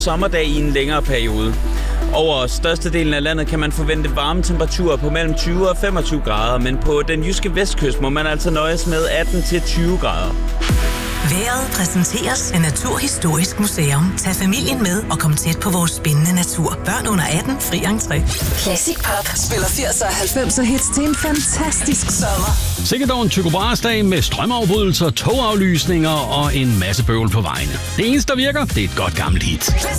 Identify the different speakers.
Speaker 1: sommerdag i en længere periode. Over størstedelen af landet kan man forvente varme temperaturer på mellem 20 og 25 grader, men på den jyske vestkyst må man altså nøjes med 18 til 20 grader.
Speaker 2: Vejret præsenteres af Naturhistorisk Museum. Tag familien med og kom tæt på vores spændende natur. Børn under 18, fri entré.
Speaker 3: Classic Pop spiller 80'er og 90'er hits til en fantastisk sommer.
Speaker 4: Sikkert dog en Tycho Brahes-dag med strømafbrydelser, togaflysninger og en masse bøvl på vejene. Det eneste, der virker, det er et godt gammelt hit.